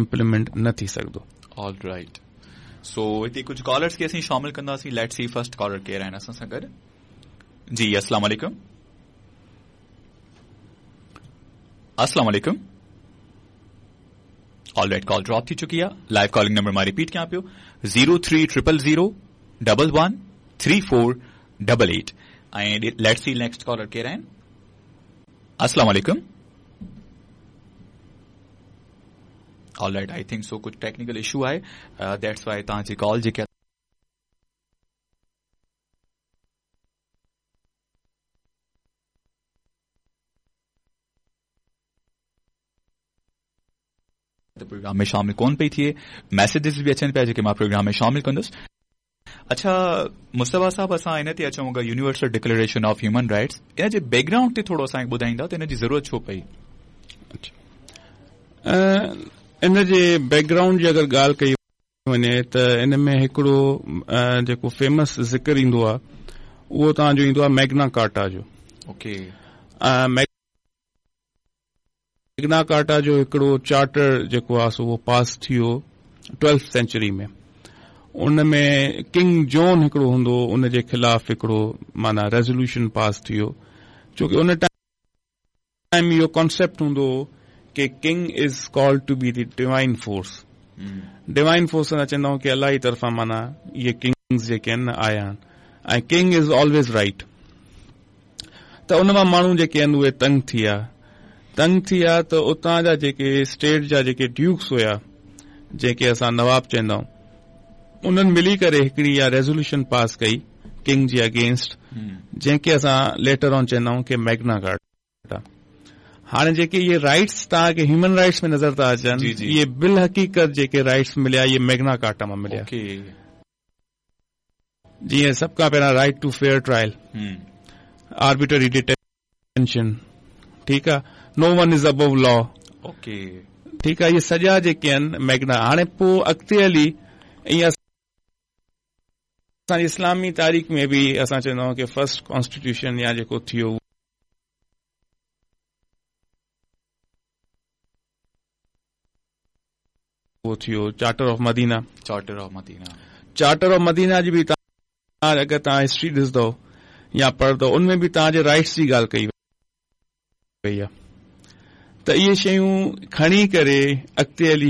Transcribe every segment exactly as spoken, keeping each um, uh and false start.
Implement न थी सघंदो. All right. सो हिते कुझु कॉलर्स खे असीं शामिल कंदासीं. लेट्स सी फर्स्ट कॉलर केरु आहिनि असां सां गॾु. जी अस्सलाम वालेकुम. अस्सलाम वालेकुम. ऑल राइट, कॉल ड्रॉप थी चुकी आहे. लाइव कॉलिंग नंबर मां रिपीट कयां पियो, zero three triple zero double one three four double eight. ऐं लेट्स सी नेक्स्ट कॉलर केरु आहिनि. अस्सलाम वालेकुम. All right, I think so कुछ टेक्निकल इशू आहे, दैट्स वाई तव्हांजी कॉल जेके प्रोग्राम में शामिल कोन पई थिए. मैसेजेस बि अचनि पिया जेके मां प्रोग्राम में शामिल कंदुसि. अच्छा मुस्तफा साहब, असां इन ते अचूं अगरि universal declaration of human rights, इन जे बैकग्राउंड ते थोरो असांखे ॿुधाईंदा त इन जी ज़रूरत छो पई. इन जे बैकग्राउंड जी अगरि ॻाल्हि कई वञे त इन में हिकिड़ो जेको फेमस ज़िक्र ईंदो आहे उहो तव्हांजो ईंदो आहे मैग्ना कार्टा जो. ओके. मैग्ना कार्टा जो हिकिड़ो चार्टर जेको आहे सो उहो पास थियो ट्वेल्थ सेंचुरी में. उन में किंग जॉन हिकिड़ो हूंदो, उन जे ख़िलाफ़ हिकिड़ो माना रेज़ोल्यूशन पास थियो, छोकी उन टाइम इहो कॉन्सेप्ट हूंदो कि king is called to be the divine force. Divine force न चवंदा आहियूं कि अल्लाह जी तरफ़ां माना इहे किंग्स जेके आहिनि आया आहिनि, ऐं किंग इज ऑलवेज राइट. त उन मां माण्हू जेके आहिनि उहे तंग थी विया तंग थी विया त उतां जा जेके स्टेट जा जेके ड्यूक्स हुया, जेके असां नवाब चवंदा आहियूं, उन्हनि मिली करे हिकिड़ी इहा रेज़ोल्यूशन पास कई किंग जे अगेंस्ट, जंहिंखे असां लेटर ऑन चवंदा आहियूं कि मैग्ना कार्टा. हाणे जेके इहे राइट्स तव्हांखे ह्यूमन राइट्स में नज़र था अचनि, इहे बिल हक़ीक़त जेके राइट्स मिलिया इहे मैग्ना कार्टा मां मिलिया. जीअं सभ खां पहिरियां right two fair trial, arbitrary detention, ठीकु आहे, नो one is above law. Okay, ठीकु आहे. इहे सॼा जेके आहिनि मैग्ना. हाणे पोइ अॻिते हली ईअं असांजी इस्लामी तारीख़ में बि असां चवंदा आहियूं कि फर्स्ट कॉन्स्टिट्यूशन या जेको थियो उहो थियो charter of Medina. Charter of Medina charter of Medina जी बि तव्हां अगरि तव्हां हिस्ट्री ॾिसंदव या पढ़ंदव, उनमें बि तव्हांजे राइट्स जी ॻाल्हि कई वई आहे. त इहे शयूं खणी करे अॻिते हली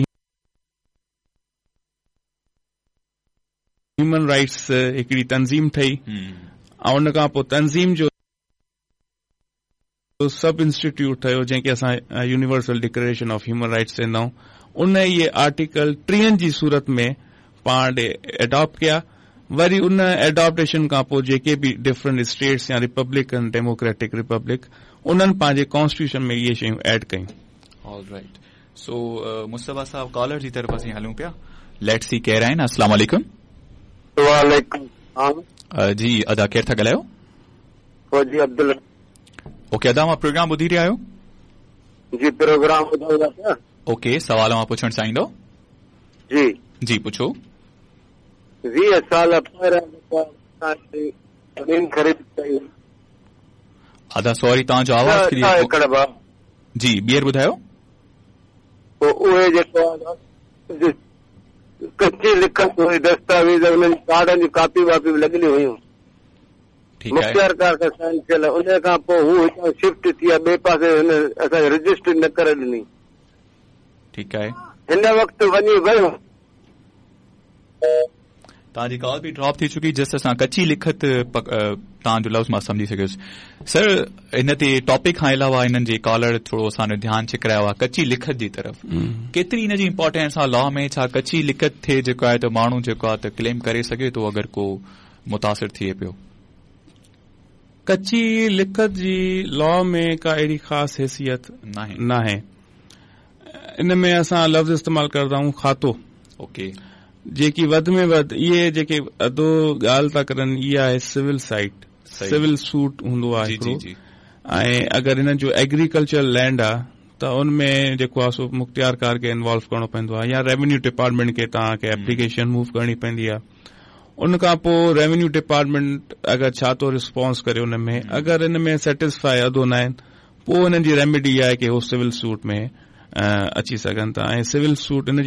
ह्यूमन राइट्स हिकिड़ी तंज़ीम ठही, ऐं उन खां पोइ तंज़ीम जो सब इंस्टीट्यूट ठहियो जंहिंखे असां universal declaration of human rights चवंदा आहियूं. उन इहे आर्टिकल टीहनि जी सूरत में पाण एडॉप्ट कया. वरी उन एडॉप्टेशन खां पोइ जेके बि डिफरेंट स्टेट्स या रिपब्लिकन डेमोक्रेटिक रिपब्लिक, उन्हनि पंहिंजे कॉन्स्टिट्यूशन में इहे शयूं एड कयूं. All right. सो मुस्तफा साहब, कॉलर जी तरफ़ असीं हलूं पिया. लेट्स सी केरु आहिनि. अस्सलाम वालेकुम. वालेकुम जी अदा, केरु था ॻाल्हायो? फौजी अब्दुल. ओके अदा, मां प्रोग्राम ॿुधी रहिया आहियो? जी प्रोग्राम ॿुधाईंदा पिया. ओके, सवाल मां पुछणु चाहींदो? जी जी पुछो. वीह साल पहिरियों ख़रीद कई. अदा सॉरी, तव्हांजो आवाज़ क्लियर. जी ॿीहर ॿुधायो. उहे जेको कच्ची लिखत हुई, दस्तावेज़, उन्हनि कार्डनि जी कापी वापी बि लॻियलूं हुयूं. मुख़्तियार कार खां साइन थियल. उन खां पोइ हू हितां शिफ्ट थी विया ॿिए पासे, असांखे रजिस्टर न करे ॾिनी. ठीकु आहे. हिन वक़्तु वञी वियो. तव्हांजी कॉल बि ड्रॉप थी चुकी. जस्ट असां कच्ची लिखत तव्हांजो लफ़्ज़ मां सम्झी सघियुसि. सर, इन ते टॉपिक खां अलावा हिननि जे कॉलर थोरो असांजो ध्यानु छिकरायो आहे कच्ची लिखत जी तरफ़. केतिरी हिन जी इम्पोर्टेंस आहे लॉ में? छा कच्ची लिखत थिए जेको आहे त माण्हू जेको आहे त क्लेम करे सघे थो अगरि को मुतासिर थिए पियो? कच्ची लिखत जी लॉ में का अहिड़ी ख़ासि हैसियत नाहे. इन में असां लफ़्ज़ इस्तेमालु करदा आहियूं खातो. ओके. जेकी वधि में वधि इहे जेके अधो ॻाल्हि था करनि, इहा आहे सिविल साइट, सिविल सूट हूंदो आहे हिकिड़ो. ऐं अगरि हिन जो एग्रीकल्चर लैंड आहे त उनमें जेको आहे सो मुख़्तियारकार खे इन्वॉल्व करणो पवंदो आहे, या रेवेन्यू डिपार्टमेंट खे तव्हांखे एप्लीकेशन मूव करणी पवंदी आहे. उन खां पोइ रेवेन्यू डिपार्टमेंट अगरि छा थो रिस्पॉन्स करे उन में, अगरि इन में सेटिस्फाई अधो न आहिनि, पोइ हुननि जी रेमेडी आहे कि उहो सिविल सूट में अची सघनि था. ऐं सिविल सूट इन